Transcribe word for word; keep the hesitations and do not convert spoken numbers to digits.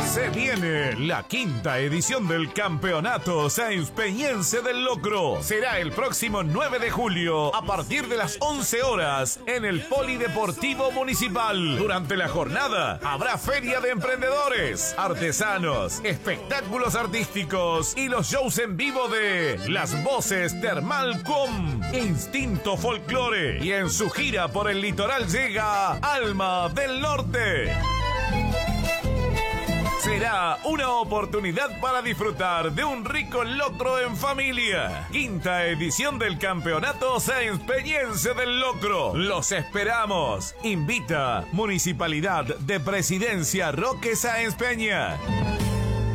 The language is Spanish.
Se viene la quinta edición del Campeonato Sainz-Peñense del Locro. Será el próximo nueve de julio a partir de las once horas en el Polideportivo Municipal. Durante la jornada habrá feria de emprendedores, artesanos, espectáculos artísticos y los shows en vivo de Las Voces Termal Com, Instinto Folklore, y en su gira por el litoral llega Alma del Norte. Será una oportunidad para disfrutar de un rico locro en familia. Quinta edición del Campeonato Sainz-Peñense del Locro. Los esperamos. Invita Municipalidad de Presidencia Roque Sáenz Peña.